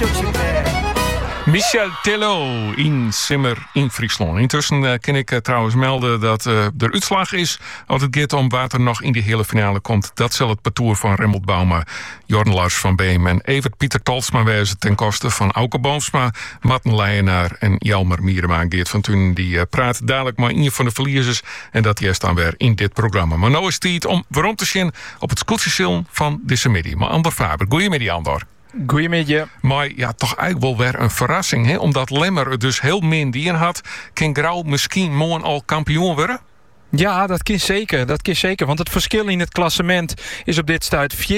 Michel Tello in Simmer in Friesland. Intussen kan ik trouwens melden dat er uitslag is als het gaat om wat er nog in die hele finale komt. Dat zal het parcours van Remmelt Bauma, Jordan Lars van Beem en Evert Pieter Talsma wezen ten koste van Auke Boomsma, Marten Leijenaar en Jelmer Mierema. Geert van Thun die praat dadelijk maar een van de verliezers en dat is dan weer in dit programma. Maar nou is het tijd om waarom te zien op het scootjesil van deze middag. Maar Andor Faber, goeiemiddag Andor. Goedemiddag. Maar ja, toch eigenlijk wel weer een verrassing. Hè? Omdat Lemmer het dus heel min die in had. Kan Grauw misschien morgen al kampioen worden? Ja, dat kan zeker. Want het verschil in het klassement is op dit stuit 14,2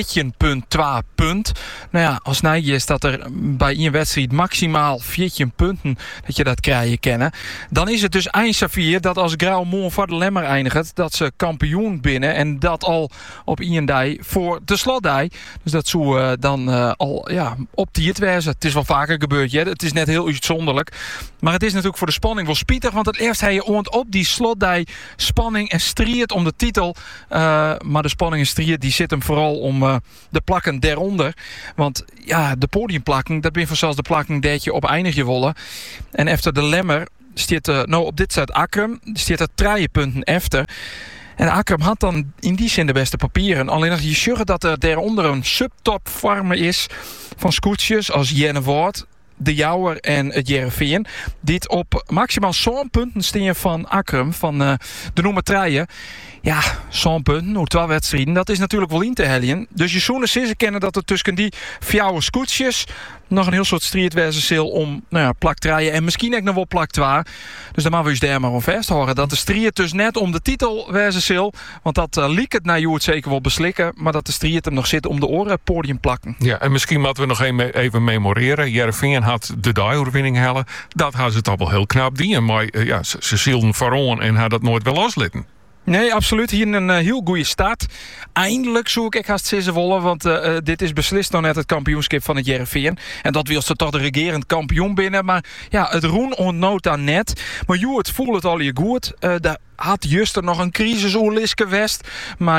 punt. Nou ja, als Nijge is dat er bij een wedstrijd maximaal 14 punten dat je dat krijgen kennen. Dan is het dus eindsavier dat als Grauw morgen voor de Lemmer eindigt, dat ze kampioen binnen. En dat al op een dag voor de slotdag. Dus dat zou dan al op die het wezen. Het is wel vaker gebeurd. Ja? Het is net heel uitzonderlijk. Maar het is natuurlijk voor de spanning wel spietig. Want het eerst hij je op die slotdag spanning en strijd om de titel. Maar de spanning en strijd die zit hem vooral om de plakken daaronder. Want ja, de podiumplakken, dat ben vanzelfs de plakken dat je op eindig je wollen. En efter de Lemmer staat op dit staat Akrum, staat er 3 punten efter. En Akrum had dan in die zin de beste papieren. Alleen als je zorgt dat er daaronder een subtop vormen is van scootjes als Jennevoort, de Jouwer en het Jereveen, die op maximaal zo'n punten staan van Akrum, van de nummer 3. Ja, zo'n punten, hoe 12 wedstrijden, dat is natuurlijk wel in te helien. Dus je zoenen ze kennen dat er tussen die 4 scootjes nog een heel soort strijdwezen zal om plak 3 en misschien ook nog wel plak 2. Dus dan moeten we eens daar maar om vasthouden. Dat de strijd dus net om de titel wezen zal. Want dat liek het naar jou het zeker wel beslikken. Maar dat de strijd hem nog zit om de oren podium plakken. Ja, en misschien moeten we nog even memoreren. Jereveen had de overwinning halen. Dat had ze toch wel heel knap die. Maar ze zielden vooron en had dat nooit wel loslitten. Nee, absoluut. Hier een heel goede start. Eindelijk zoek ik haast zes wollen, want dit is beslist nog net het kampioenschap van het Jereveen. En dat wil ze toch de regerend kampioen binnen. Maar ja, het roen ontnoot dan net. Maar het voelt het al je goed. Daar had juist er nog een crisisoerliske West. Maar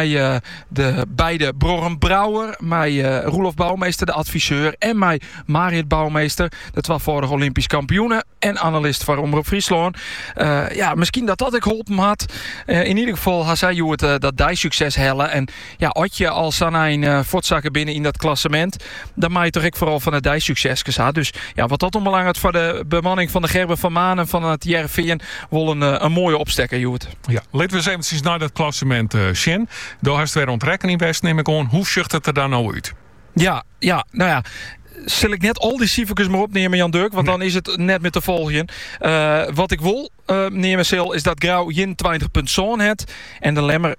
de beide Brouwer Brouwer, met Roelof Bouwmeester, de adviseur, en met Marit Bouwmeester, de 12-vorige Olympisch kampioenen en analist van Omroep Friesland. Misschien dat ik geholpen had. In ieder geval had zij dat die succes hellen. En ja, als je als een voortzakken binnen in dat klassement, dan maak je toch ook vooral van het die succes gehad. Dus ja, wat dat onbelangrijk voor de bemanning van de Gerben van Manen van het Jereveen wel een mooie opstekker, Joet. Ja, laten we eens eventjes naar dat klassement Sjen. Daar heeft weer ontrekening best, neem ik aan. Hoe ziet het er dan nou uit? Ja, zal ik net al die cijfertjes maar opnemen, Jan Dirk, want dan is het net met de volgende. Wat ik wil nemen zal is dat Grauw 21,7 het en de Lemmer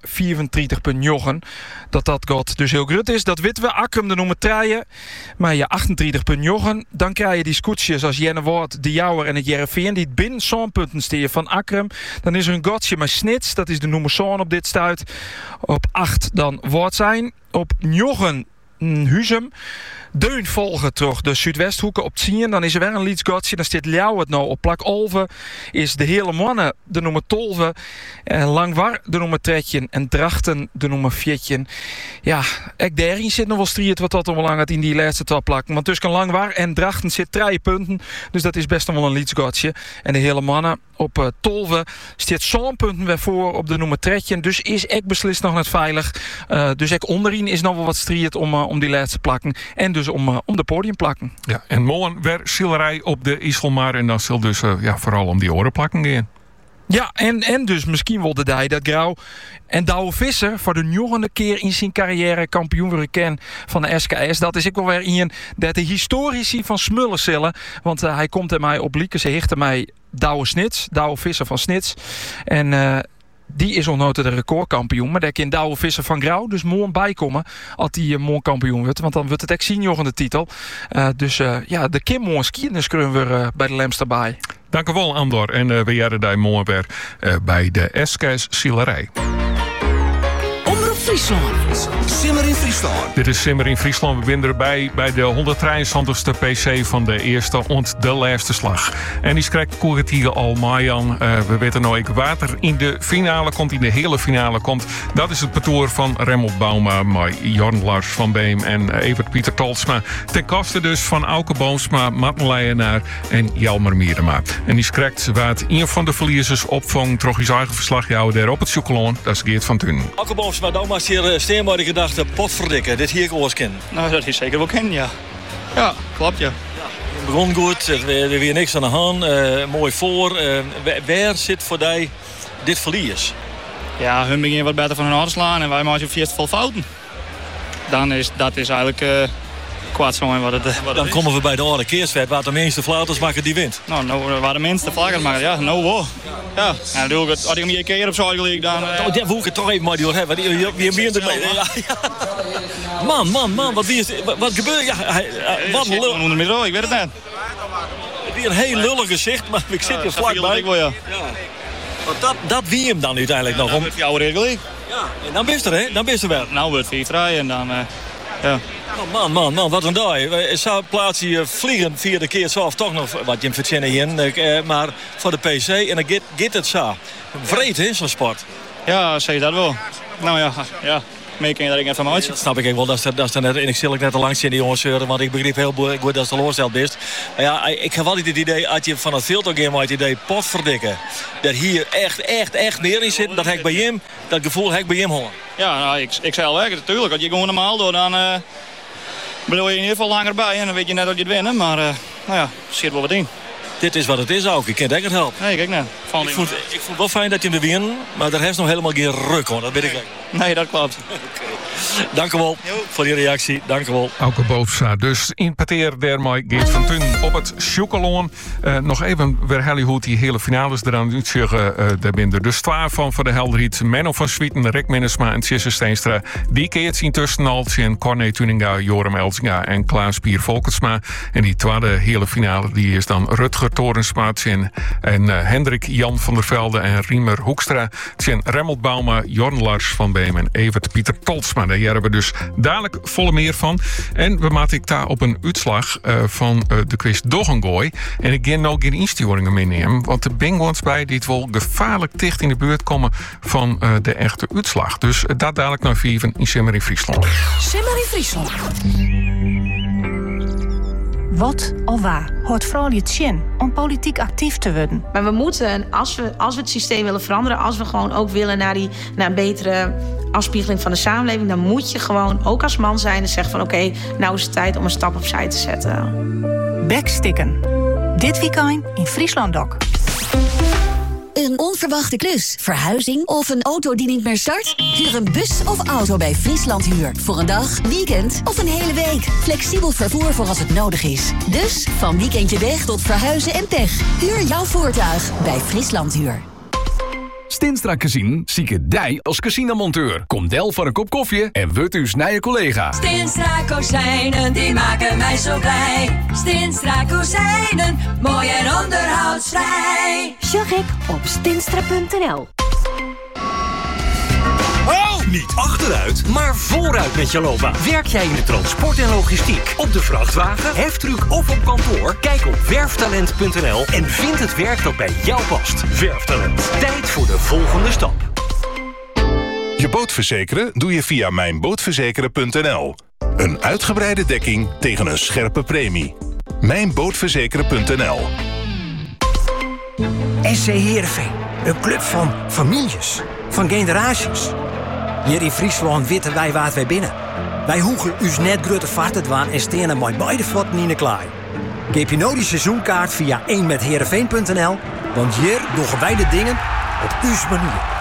34,9. Dat gaat dus heel groot is. Dat weten we. Akrum de nummer 3, maar je 28,9. Dan krijg je die scootjes als Jennewoord, de Jouwer en het Jereveen die binnen zo'n punten steken van Akrum. Dan is er een gotje met Snits, dat is de nummer 7 op dit stuit. Op 8 dan Woord zijn. Op 9 Huzum. Deun volgen terug de Zuidwesthoeken op 10. Dan is er weer een Leeds-gotje. Dan staat Ljouw het nou op plak Olve. Is de hele mannen de nummer 12. En Langwar de nummer 13. En Drachten de nummer 14. Ja, ook daarin zit nog wel strijd wat dat ombelang had in die laatste 2 plakken. Want tussen Langwar en Drachten zit 3 punten. Dus dat is best nog wel een Leeds-gotje. En de hele mannen op 12 staat zo'n punten weer voor op de nummer 13. Dus is ik beslist nog net veilig. Dus ik onderin is nog wel wat strijd om die laatste plakken. En dus om de podium plakken. Ja, en morgen weer zielerij op de Iselmar. En dan zal dus vooral om die orenplakken gaan. Ja, en dus misschien wel de dag dat Grauw en Douwe Visser voor de 9e keer in zijn carrière kampioen worden ken van de SKS. Dat is ik wel weer in dat de historici van Smullen zullen. Want hij komt er mij op lieken. Ze hechten mij Douwe Visser van Snits. En die is onnoten de recordkampioen. Maar daar kan Douwe Visser van Grauw dus morgen bijkomen als die morgen kampioen wordt. Want dan wordt het echt senior in de titel. De Kim morgen skiën kunnen we bij de Lemster bij. Dank u wel, Andor. En we jaren daar morgen weer bij de SKS Zielerij. Friesland. Simmer in Friesland. Dit is Simmer in Friesland. We zijn erbij bij de 123ste PC van de eerste en de laatste slag. En die schrijft Koeretiege al Marjan. We weten nou ik water in de finale komt, in de hele finale komt. Dat is het parcours van Remmelt Bouma, maar Jorn Lars van Beem en Evert Pieter Tolsma. Ten koste dus van Auke Boomsma, Matten Leijenaar en Jelmer Mierema. En die schrijft waar het een van de verliezers opvang, toch is eigen verslagjouwer daar op het Sjoekeloon. Dat is Geert van Thun. Auke Boomsma, dan was hier steenbaar de gedachte, potverdikken, dit hier ik oors ken. Nou, dat is zeker wel kennen, ja. Ja, klopt, ja. Het begon goed, er weer niks aan de hand, mooi voor. Waar zit voor jij dit verlies? Ja, hun beginnen wat beter van hun handen slaan en wij maken vierst vol fouten. Dat is eigenlijk kwaad zo wat het Dan komen we bij de orde keerswet, waar de minste fluiters maken die wint. Nou, waar de minste vlaggers maken, ja, nou wow. Ja, en doe ik het, als ik hem hier een keer op zo gelijk, dan... Ja, hoe ik het toch even maar door hebben. Wie begint ermee? Man, wat gebeurt? Ja, wat een lul. Ik weet het net. Het is een heel lullig gezicht, maar ik zit er vlakbij. Ja. Dat wie hem dan uiteindelijk nog om. Dat jouw gelijk. Ja, en dan bist er, hè? Dan bist er wel. Nou wordt 4 vrij en dan, ja. Man, wat een dag. Zou plaats hier vliegen via de keer zelf toch nog wat je hem verzinnen hier. Maar voor de PC en dan gaat het zo. Vreed, hè, zo'n sport. Ja, zeg je dat wel. Nou ja. Meeking dat ik even uit. Dat snap ik wel, dat is net. En ik zal net te lang zien die jongens zeuren, want ik begreep heel goed dat ze loorstel best. Maar ja, ik heb wel het idee, als je van het filtergame het idee potverdikken, dat hier echt meer in zit, dat heb ik bij hem, dat gevoel heb ik bij hem hoor. Ja, nou, ik zei al weg, natuurlijk. Als je gewoon normaal doet, dan bedoel je in ieder geval langer bij en dan weet je net dat je het winnen. Maar nou ja, zit wel wat in. Dit is wat het is ook. Ik kan het helpen. Nee, kijk net. Ik vond het wel fijn dat je hem er wint, maar daar heeft nog helemaal geen ruk hoor. Dat weet ik niet. Nee, dat klopt. Okay. Dank u wel voor die reactie. Dank u wel. Auke Boomsma. Dus in Pateer dermee Geert van Thun op het Sjoekeloon. Nog even weer Helly hoe die hele finales eraan uitzeggen. Daar ben er dus 12 van voor de Helderheid. Menno van Swieten, Rick Minnesma en Tjesse Steenstra. Die keert zien tussen Altje, Corné Tuninga, Joram Elzinga en Klaas Pier Volkersma. En die tweede hele finale die is dan Rutger Torensma en Hendrik Jan van der Velde en Riemer Hoekstra. Tjen Remmelt Bouma, Jorn Lars van Beem en Evert Pieter Tolsma. Daar hebben we dus dadelijk volle meer van. En we maken daar op een uitslag van de quiz Doggengooi. En ik ga nou geen insturingen meenemen. Want de Bengons bij dit wel gevaarlijk dicht in de buurt komen van de echte uitslag. Dus dat dadelijk naar 4 in Simmer in Friesland. Simmer in Friesland. Wat of waar hoort vooral je tjen om politiek actief te worden? Maar we moeten, als we het systeem willen veranderen, als we gewoon ook willen naar een betere afspiegeling van de samenleving, dan moet je gewoon ook als man zijn en zeggen van oké, nou is het tijd om een stap opzij te zetten. Backsticken. Dit weekend in Friesland Doc. Een onverwachte klus, verhuizing of een auto die niet meer start? Huur een bus of auto bij Friesland Huur. Voor een dag, weekend of een hele week. Flexibel vervoer voor als het nodig is. Dus van weekendje weg tot verhuizen en pech. Huur jouw voertuig bij Friesland Huur. Stinstra Casino zieke dij als casinomonteur. Kom del voor een kop koffie en word uw snije collega. Stinstra kozijnen, die maken mij zo blij. Stinstra kozijnen, mooi en onderhoudsvrij. Zag ik op stinstra.nl. Niet achteruit, maar vooruit met je loopbaan. Werk jij in de transport en logistiek, op de vrachtwagen, heftruck of op kantoor? Kijk op werftalent.nl en vind het werk dat bij jou past. Werftalent. Tijd voor de volgende stap. Je boot verzekeren doe je via mijnbootverzekeren.nl. Een uitgebreide dekking tegen een scherpe premie. Mijnbootverzekeren.nl. SC Heerenveen, een club van families, van generaties. Hier in Friesland weten wij waar wij binnen. Wij hoegen us net grote vaarten dwaan en stenen met beide voeten in de klaai. Geef je nou die seizoenkaart via 1metheerenveen.nl, want hier doen wij de dingen op uw manier.